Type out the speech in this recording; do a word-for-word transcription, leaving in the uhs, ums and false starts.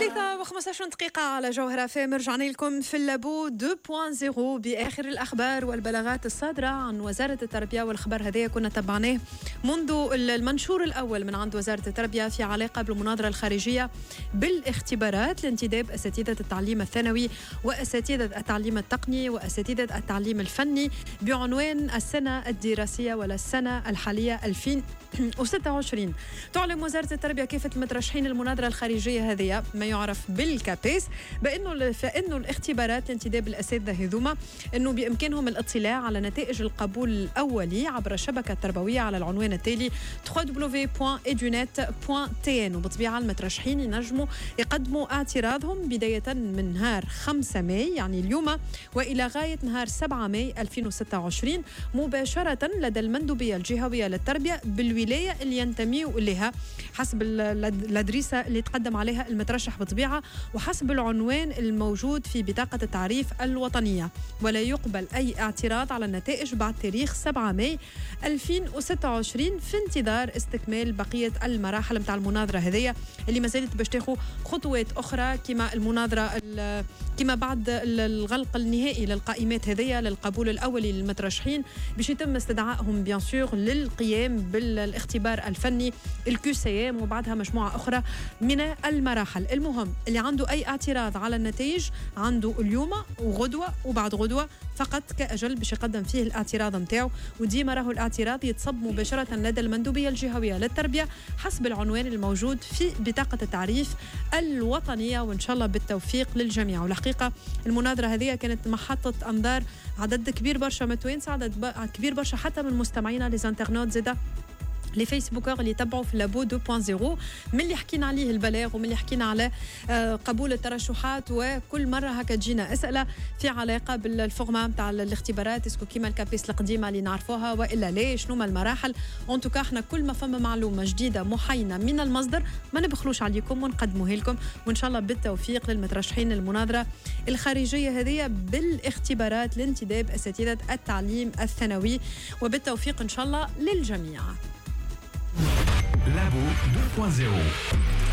ثلاثة وخمسة عشر دقيقة على جوهرة فام. رجعنا لكم في اللابو اثنين نقطة صفر بآخر الأخبار والبلاغات الصادرة عن وزارة التربية. والخبر هذا كنا تبعناه منذ المنشور الأول من عند وزارة التربية في علاقة بالمناظرة الخارجية بالاختبارات لانتداب أساتذة التعليم الثانوي وأساتذة التعليم التقني وأساتذة التعليم الفني بعنوان السنة الدراسية ولا السنة الحالية ألفين وستة وعشرين. تعلم وزارة التربية كافة المترشحين المناظرة الخارجية هذه ما يعرف بالكابيس بأنه فإنه الاختبارات لانتداب الأساتذة هذوما أنه بإمكانهم الاطلاع على نتائج القبول الأولي عبر الشبكة التربوية على العنوان التالي دبليو دبليو دبليو دوت إدونت دوت تي إن. وبطبيعة المترشحين ينجموا يقدموا اعتراضهم بداية من نهار خمسة ماي يعني اليوم وإلى غاية نهار سبعة ماي ألفين وستة وعشرين مباشرة لدى المندوبية الجهوية للتربية بالولاية اللي ينتميوا إليها حسب الأدريسة اللي تقدم عليها المترشح بطبيعة وحسب العنوان الموجود في بطاقة التعريف الوطنية. ولا يقبل أي اعتراض على النتائج بعد تاريخ سبعة ماي ألفين وستة وعشرين في انتظار استكمال بقية المراحل متاع المناظرة هذه اللي ما زالت باش تاخذ خطوات أخرى كما المناظرة كما بعد الغلق النهائي للقائمات هذه للقبول الأولي للمترشحين باش يتم استدعائهم بيان سور للقيام بالاختبار الفني الكيو سي ام وبعدها مجموعة أخرى من المراحل. المهم اللي عنده أي اعتراض على النتائج عنده اليوم وغدوة وبعد غدوة فقط كأجل باش يقدم فيه الاعتراض متاعه. وديما راهو الاعتراض يتصب مباشرة لدى المندوبية الجهوية للتربية حسب العنوان الموجود في بطاقة التعريف الوطنية. وإن شاء الله بالتوفيق للجميع. والحقيقة المناظرة هذه كانت محطة أنظار عدد كبير برشا متوانسة عدد كبير برشا حتى من مستمعينا لزانترنوت زيدا لي فيسبوكر اللي يتبعوا في اللابو اثنين نقطة صفر من اللي حكينا عليه البلاغ ومن اللي حكينا على قبول الترشحات. وكل مرة هكا تجينا أسئلة في علاقة بالفورما متاع الاختبارات اسكو كيما الكابيس القديمة اللي نعرفوها وإلا ليه شنو ما المراحل. اون توكا احنا كل ما فما معلومة جديدة محاينة من المصدر ما نبخلوش عليكم ونقدموها لكم. وإن شاء الله بالتوفيق للمترشحين المناظرة الخارجية هذه بالاختبارات لانتداب أساتذة التعليم الثانوي وبالتوفيق إن شاء الله للجميع. لابو اثنين نقطة صفر